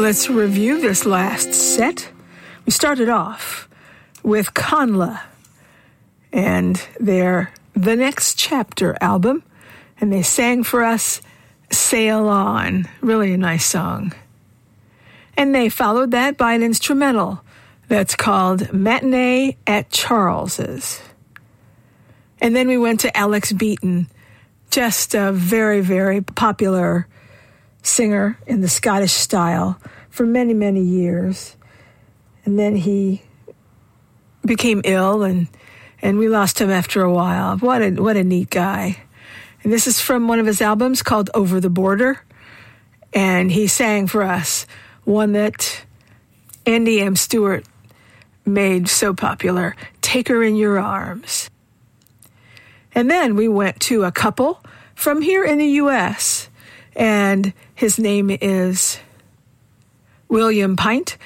let's review this last set. We started off with Conla and their The Next Chapter album, and they sang for us Sail On. Really a nice song. And they followed that by an instrumental that's called Matinee at Charles's. And then we went to Alex Beaton, just a very, very popular singer in the Scottish style for many, many years. And then he became ill, and we lost him after a while. What a neat guy. And this is from one of his albums called Over the Border. And he sang for us one that Andy M. Stewart made so popular, Take Her in Your Arms. And then we went to a couple from here in the U.S., and his name is William Pint